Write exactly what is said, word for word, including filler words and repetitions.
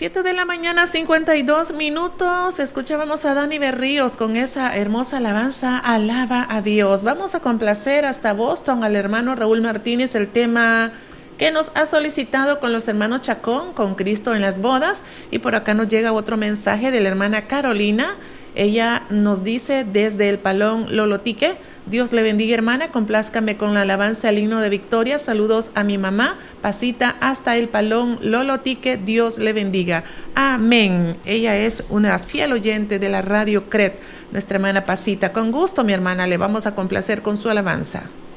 Siete de la mañana, cincuenta y dos minutos. Escuchábamos a Dani Berríos con esa hermosa alabanza, Alaba a Dios. Vamos a complacer hasta Boston al hermano Raúl Martínez, el tema que nos ha solicitado con los hermanos Chacón, con Cristo en las bodas. Y por acá nos llega otro mensaje de la hermana Carolina. Ella nos dice desde el Palón Lolotique: Dios le bendiga, hermana, complázcame con la alabanza al himno de victoria. Saludos a mi mamá, Pasita, hasta el Palón Lolotique. Dios le bendiga. Amén. Ella es una fiel oyente de la radio C R E T, nuestra hermana Pasita. Con gusto, mi hermana, le vamos a complacer con su alabanza.